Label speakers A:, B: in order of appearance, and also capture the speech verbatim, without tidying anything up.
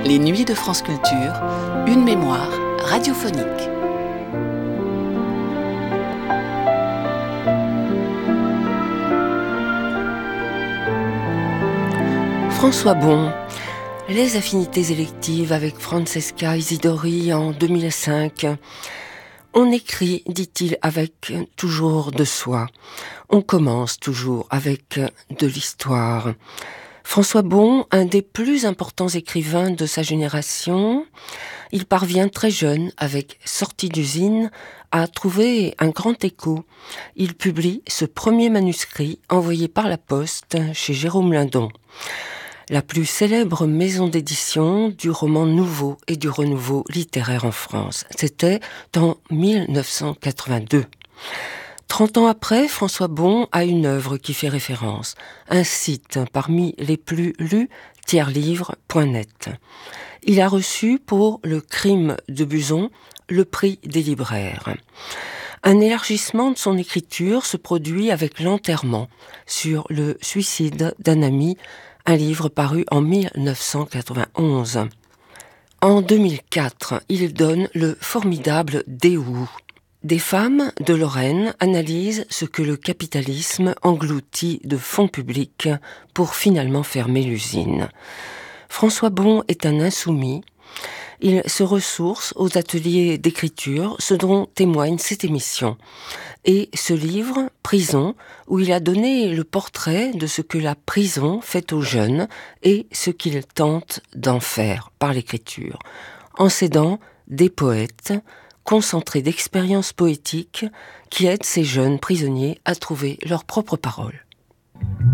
A: Les Nuits de France Culture, une mémoire radiophonique.
B: François Bon, les affinités électives avec Francesca Isidori en deux mille cinq. On écrit, dit-il, avec toujours de soi. On commence toujours avec de l'histoire. François Bon, un des plus importants écrivains de sa génération, il parvient très jeune, avec Sortie d'usine, à trouver un grand écho. Il publie ce premier manuscrit envoyé par la poste chez Jérôme Lindon, la plus célèbre maison d'édition du roman nouveau et du renouveau littéraire en France. C'était en mille neuf cent quatre-vingt-deux. Trente ans après, François Bon a une œuvre qui fait référence, un site parmi les plus lus, tiers-livre point net. Il a reçu pour Le crime de Buzon le prix des libraires. Un élargissement de son écriture se produit avec L'enterrement sur le suicide d'un ami, un livre paru en mille neuf cent quatre-vingt-onze. En deux mille quatre, il donne le formidable Déhou. Des femmes de Lorraine analysent ce que le capitalisme engloutit de fonds publics pour finalement fermer l'usine. François Bon est un insoumis. Il se ressource aux ateliers d'écriture, ce dont témoigne cette émission. Et ce livre, Prison, où il a donné le portrait de ce que la prison fait aux jeunes et ce qu'il tente d'en faire par l'écriture, en s'aidant des poètes, concentrés d'expériences poétiques qui aident ces jeunes prisonniers à trouver leurs propres paroles.